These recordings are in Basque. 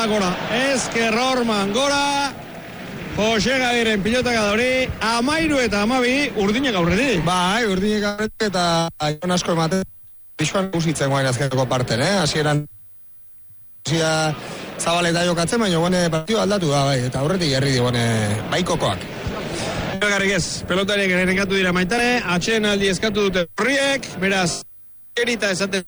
gora. Ezker Horman gora. Jose Gabiren pilotak da hori. 13 eta 12 urdinek aurretik. Bai, urdinek aurretik eta aion asko ematen. Bizkoan guzitzen guain azkeneko parten, hasieran zabaleta jokatzen, baina guane partio aldatu da, bai, eta aurretik herri di guane baikokoak. Garrik ez, pelotariek erekatu dira Maitane, atxeen aldi eskatu dute horriek, beraz, erita esaten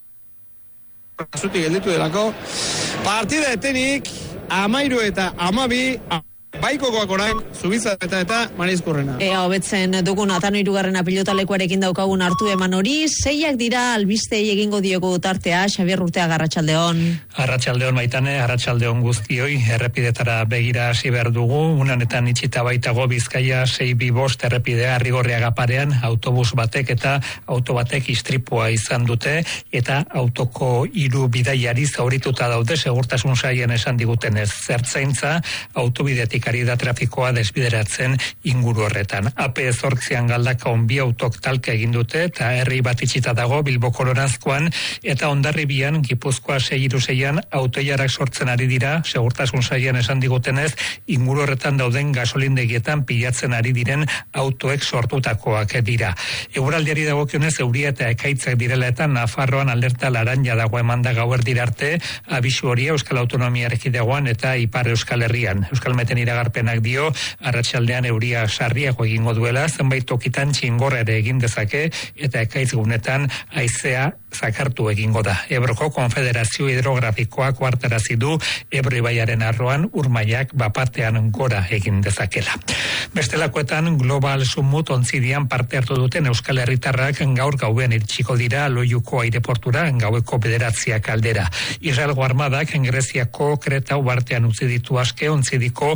zutik gelditu delako. Partida etenik, 13 eta 12, baikokoak orain, Zubizar eta Marizkurrena. Hobetzen dugun Atano 3. pilotalekuarekin daukagun hartu eman hori, 6 dira albistei egingo diogu tartea, Xabier Urteaga, arratsaldeon. Arratsaldeon Maitane, arratsaldeon guztioi, errepidetara begira hasi behar dugu, unanetan itxita baitago Bizkaia 625 errepidea Arrigorriaga parean, autobus batek eta auto batek istripua izan dute, eta autoko 3 bidaiari zaurituta daude, segurtasun saien esan digutenez, zertzaintza autobidetik ari da trafikoa desbideratzen inguru horretan. AP8an Galdakaon 2 autok talka egin dute eta herri bat itxita dago Bilboko noranzkoan eta Hondarribian Gipuzkoa 636an autoilarak sortzen ari dira, segurtasun saian esan digutenez, inguru horretan dauden gasolindegietan pilatzen ari diren autoek sortutakoak dira. Eguraldiari dagokionez euria eta ekaitzak direla eta Nafarroan alerta laranja dago emanda gauerdira arte, abisu hori Euskal Autonomia Erkidegoan eta Ipar Euskal Herrian. Euskal Meten iragarpenak dio, arratsaldean euria sarriago egingo duela, zenbait tokitan txingorra ere egin dezake, eta ekaitz gunetan haizea zakartu egingo da. Ebroko Konfederazio Hidrografikoak ohartarazi du Ebro ibaiaren arroan urmaiak bapatean gora egin dezakela. Bestelakoetan Global Summit ontzidian parte hartu duten Euskal Herritarrak gaur gauean iritsiko dira Loiuko aireportura gaueko 9 aldera. Israelgo armadak Greziako Kreta uhartean utzi ditu aske ontzidiko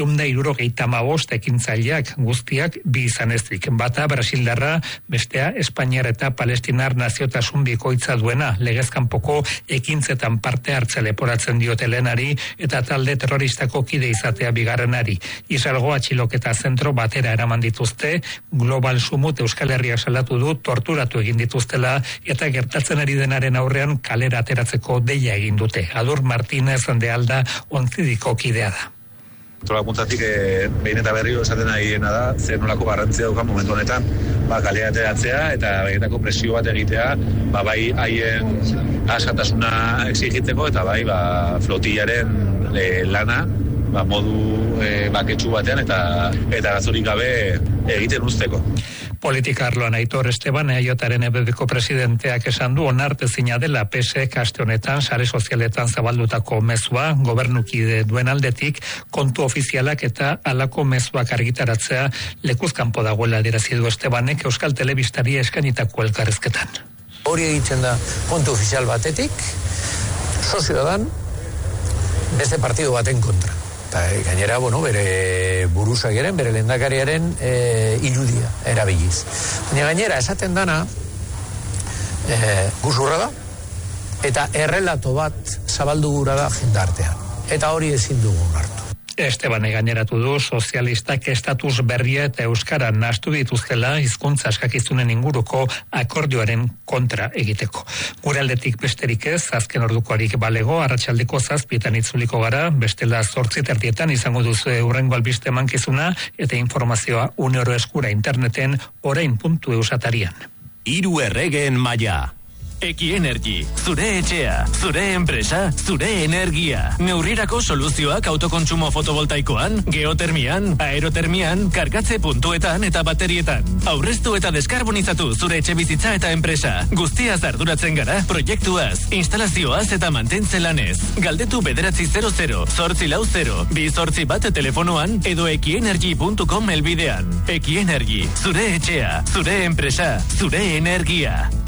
175 ekintzaileak guztiak bi izan ezik. Bata Brasildarra, bestea Espainiar eta Palestinar naziotasun bikoitza duena, legezkanpoko ekintzetan parte hartze leporatzen diote lehenari eta talde terroristako kide izatea bigarrenari. Israelgo atxiloketa zentro batera eraman dituzte, Global Summit Euskal Herria salatu du torturatu egin dituztela eta gertatzen ari denaren aurrean kalera ateratzeko deia egin dute. Adur Martínez de Alda ontzidiko kidea da. Kontrola puntatik behin eta berriro esaten nahiena da, zer nolako garrantzia dukan momentu honetan, kalea ateratzea eta behinetako presio bat egitea, bai haien askatasuna exigitzeko eta bai flotillaren lana modu baketsu batean eta gazorik gabe egiten usteko. Politika arloan Aitor Esteban, EAJaren EBBko presidenteak esan du onartezina dela PSek aste honetan sare sozialetan zabaldutako mezua, gobernukide duen aldetik, kontu ofizialak eta halako mezuak argitaratzea lekuzkanpo dagoela adierazi du Estebanek Euskal Telebistari eskainitako elkarrizketan. Hori egiten da kontu ofizial batetik, sozioetan beste partido baten kontra. Eta gainera, bere buruzagaren, bere lehendakariaren irudia erabiliz. Baina gainera, esaten dana, guzurra da, eta errelato bat zabaldu gura da jendartean. Eta hori ezin dugu hartu. Esteban gaineratu du sozialistak estatus berria eta euskara nahastu dituztela hizkuntza eskakizunen inguruko akordioaren kontra egiteko. Gure aldetik besterik ez, azken ordukoarik balego, arratsaldeko 7 itzuliko gara, bestela 8:30 izango duzu hurrengo albiste emankizuna eta informazioa uneoro eskura interneten orain.eus atarian. 3 erregeen maila. Ekienergy, zure etxea, zure enpresa, zure energia. Neurrirako soluzioak autokontsumo fotovoltaikoan, geotermian, aerotermian, kargatze puntuetan eta baterietan. Aurreztu eta deskarbonizatu zure etxe bizitza eta enpresa. Guztiaz arduratzen gara, proiektuaz, instalazioaz eta mantentze lanez. Galdetu 900 840 281 telefonoan edo ekienergy.com helbidean. Ekienergy, zure etxea, zure enpresa, zure energia.